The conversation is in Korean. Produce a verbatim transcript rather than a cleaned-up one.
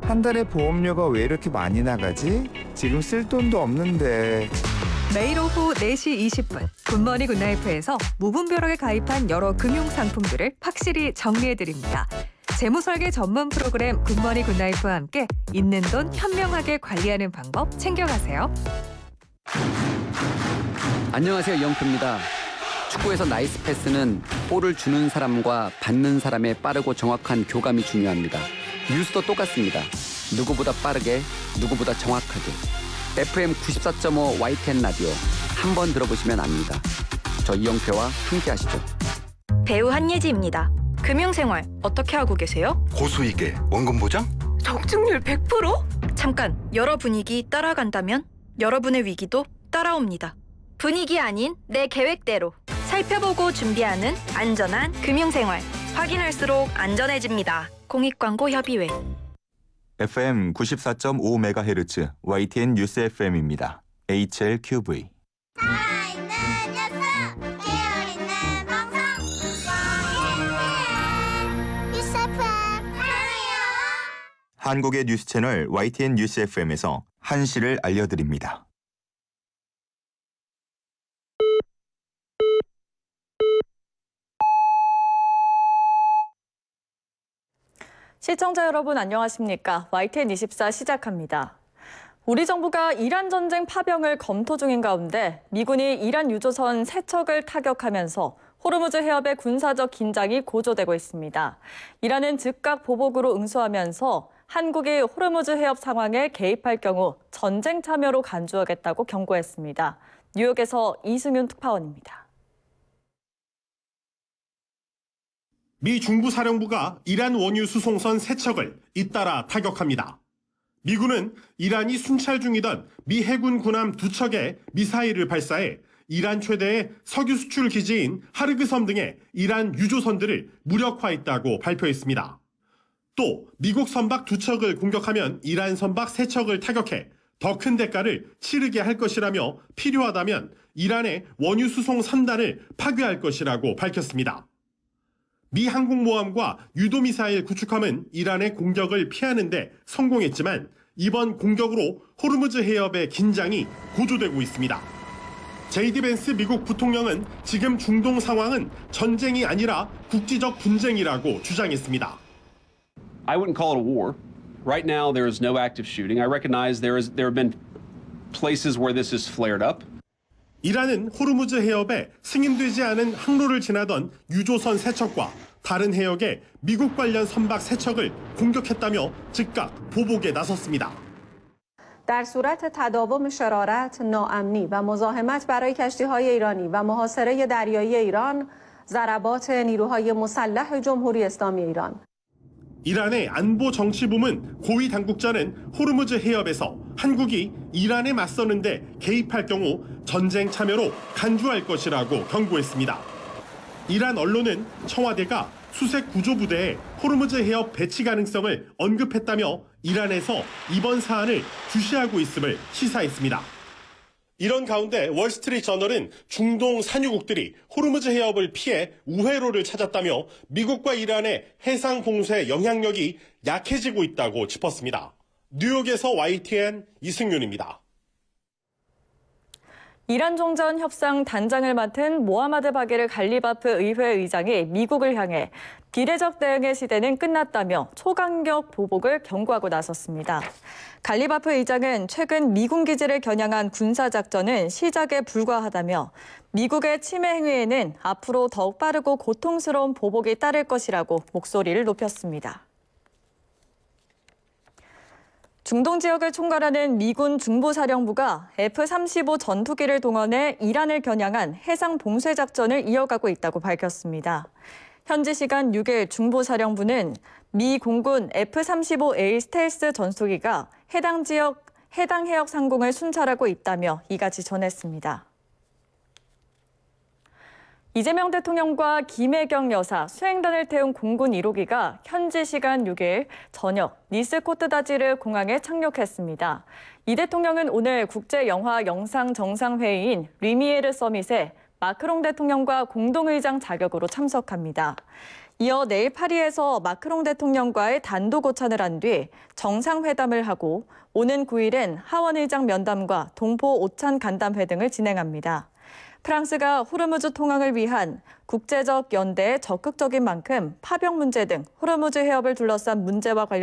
한 달에 보험료가 왜 이렇게 많이 나가지? 지금 쓸 돈도 없는데. 매일 오후 네 시 이십 분 굿모닝 굿나이프에서 무분별하게 가입한 여러 금융 상품들을 확실히 정리해드립니다. 재무설계 전문 프로그램 굿모닝 굿나이프와 함께 있는 돈 현명하게 관리하는 방법 챙겨가세요. 안녕하세요, 이영표입니다. 축구에서 나이스 패스는 볼을 주는 사람과 받는 사람의 빠르고 정확한 교감이 중요합니다. 뉴스도 똑같습니다. 누구보다 빠르게, 누구보다 정확하게. 에프엠 구십사 점 오 와이티엔 라디오 한번 들어보시면 압니다. 저 이영표와 함께 하시죠. 배우 한예지입니다. 금융생활 어떻게 하고 계세요? 고수익에 원금 보장? 적중률 백 퍼센트? 잠깐, 여러 분위기 따라간다면 여러분의 위기도 따라옵니다. 분위기 아닌 내 계획대로 살펴보고 준비하는 안전한 금융생활. 확인할수록 안전해집니다. 공익광고협의회. 에프엠 구십사 점 오 메가헤르츠 와이티엔 뉴스 에프엠입니다. 에이치엘큐브이. 살아있는 녀석, 깨어있는 방송, 와이티엔 뉴스 에프엠 사랑해요. 한국의 뉴스 채널 와이티엔 뉴스 에프엠에서 한시를 알려드립니다. 시청자 여러분 안녕하십니까? 와이티엔 이십사 시작합니다. 우리 정부가 이란 전쟁 파병을 검토 중인 가운데 미군이 이란 유조선 세 척을 타격하면서 호르무즈 해협의 군사적 긴장이 고조되고 있습니다. 이란은 즉각 보복으로 응수하면서 한국이 호르무즈 해협 상황에 개입할 경우 전쟁 참여로 간주하겠다고 경고했습니다. 뉴욕에서 이승윤 특파원입니다. 미 중부사령부가 이란 원유 수송선 세 척을 잇따라 타격합니다. 미군은 이란이 순찰 중이던 미 해군 군함 두 척에 미사일을 발사해 이란 최대의 석유 수출 기지인 하르그섬 등의 이란 유조선들을 무력화했다고 발표했습니다. 또 미국 선박 두 척을 공격하면 이란 선박 세 척을 타격해 더 큰 대가를 치르게 할 것이라며 필요하다면 이란의 원유 수송 선단을 파괴할 것이라고 밝혔습니다. 미 항공모함과 유도미사일 구축함은 이란의 공격을 피하는 데 성공했지만 이번 공격으로 호르무즈 해협의 긴장이 고조되고 있습니다. 제이디 벤스 미국 부통령은 지금 중동 상황은 전쟁이 아니라 국지적 분쟁이라고 주장했습니다. I wouldn't call it a war. Right now there is no active shooting. I recognize there is there have been places where this has flared up. 이란은 호르무즈 해협에 승인되지 않은 항로를 지나던 유조선 세 척과 다른 해역의 미국 관련 선박 세 척을 공격했다며 즉각 보복에 나섰습니다. در صورت تداوم شرارت، ناامنی و مزاحمت برای کشتی‌های ایرانی و محاصره دریایی ایران، ضربات نیروهای مسلح جمهوری اسلامی ایران. 이란의 안보 정치부문 고위 당국자는 호르무즈 해협에서 한국이 이란에 맞서는데 개입할 경우 전쟁 참여로 간주할 것이라고 경고했습니다. 이란 언론은 청와대가 수색 구조부대에 호르무즈 해협 배치 가능성을 언급했다며 이란에서 이번 사안을 주시하고 있음을 시사했습니다. 이런 가운데 월스트리트 저널은 중동 산유국들이 호르무즈 해협을 피해 우회로를 찾았다며 미국과 이란의 해상 봉쇄 영향력이 약해지고 있다고 짚었습니다. 뉴욕에서 와이티엔 이승윤입니다. 이란 종전 협상 단장을 맡은 모하마드 바게르 갈리바프 의회 의장이 미국을 향해 비례적 대응의 시대는 끝났다며 초강력 보복을 경고하고 나섰습니다. 갈리바프 의장은 최근 미군 기지를 겨냥한 군사작전은 시작에 불과하다며 미국의 침해 행위에는 앞으로 더욱 빠르고 고통스러운 보복이 따를 것이라고 목소리를 높였습니다. 중동 지역을 총괄하는 미군 중부사령부가 에프 삼십오 전투기를 동원해 이란을 겨냥한 해상 봉쇄 작전을 이어가고 있다고 밝혔습니다. 현지 시간 육 일 중부사령부는 미 공군 에프 삼십오 에이 스텔스 전투기가 해당 지역, 해당 해역 상공을 순찰하고 있다며 이같이 전했습니다. 이재명 대통령과 김혜경 여사, 수행단을 태운 공군 일 호기가 현지 시간 육 일 저녁 니스 코트다지르 공항에 착륙했습니다. 이 대통령은 오늘 국제영화 영상정상회의인 리미에르 서밋에 마크롱 대통령과 공동의장 자격으로 참석합니다. 이어 내일 파리에서 마크롱 대통령과의 단독 오찬을 한 뒤 정상회담을 하고 오는 구 일엔 하원 의장 면담과 동포 오찬 간담회 등을 진행합니다. 프랑스가 호르무즈 통항을 위한 국제적 연대에 적극적인 만큼 파병 문제 등 호르무즈 해협을 둘러싼 문제와 관련